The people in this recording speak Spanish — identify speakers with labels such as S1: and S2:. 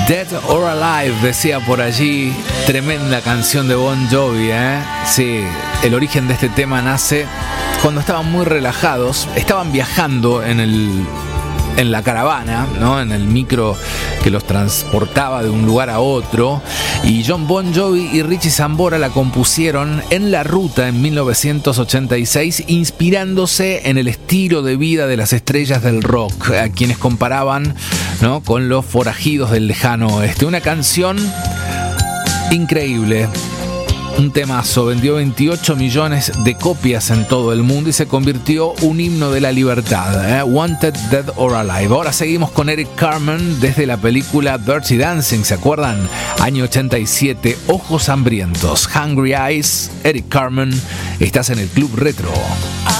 S1: Dead or Alive, decía por allí. Tremenda canción de Bon Jovi, ¿eh? Sí, el origen de este tema nace cuando estaban muy relajados. Estaban viajando en la caravana, ¿no? En el micro que los transportaba de un lugar a otro. Y Jon Bon Jovi y Richie Sambora la compusieron en la ruta en 1986, inspirándose en el estilo de vida de las estrellas del rock, a quienes comparaban, ¿no?, con los forajidos del lejano oeste. Una canción increíble. Un temazo, vendió 28 millones de copias en todo el mundo y se convirtió un himno de la libertad, ¿eh? Wanted, Dead or Alive. Ahora seguimos con Eric Carmen desde la película Dirty Dancing, ¿se acuerdan? Año 87, Ojos Hambrientos, Hungry Eyes, Eric Carmen. Estás en el Club Retro.